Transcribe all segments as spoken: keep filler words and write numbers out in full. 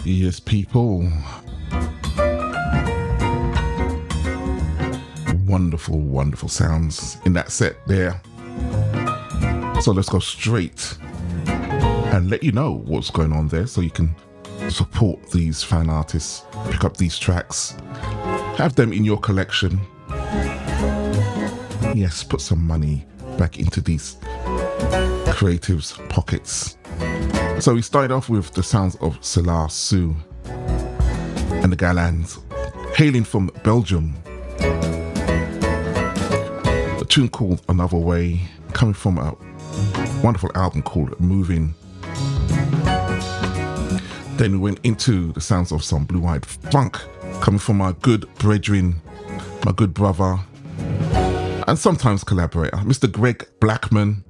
Yes, people. Wonderful, wonderful sounds in that set there. So let's go straight and let you know what's going on there so you can support these fan artists, pick up these tracks, have them in your collection. Yes, put some money back into these creatives' pockets. So we started off with the sounds of Selah Sue and the Galans, hailing from Belgium. A tune called Another Way, coming from a wonderful album called Moving. Then we went into the sounds of some blue-eyed funk, coming from my good brethren, my good brother, and sometimes collaborator, Mister Greg Blackman.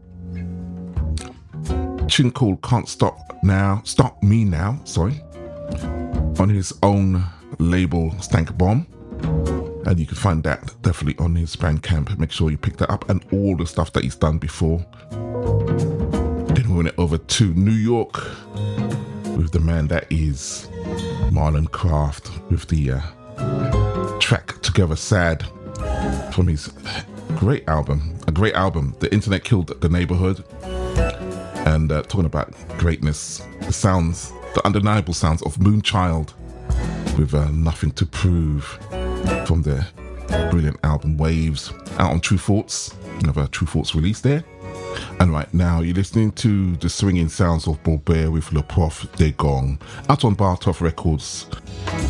Tune called Can't Stop Now, Stop Me Now, sorry, on his own label Stank Bomb. And you can find that definitely on his Bandcamp. Make sure you pick that up and all the stuff that he's done before. Then we went over to New York with the man that is Marlon Craft with the uh, track Together Sad from his great album, a great album, The Internet Killed the Neighborhood. And uh, talking about greatness, the sounds, the undeniable sounds of Moonchild with uh, Nothing to Prove from their brilliant album Waves, out on True Thoughts. Another True Thoughts release there. And right now you're listening to the swinging sounds of Borbert with Le Prof de Gong, out on Bartov Records.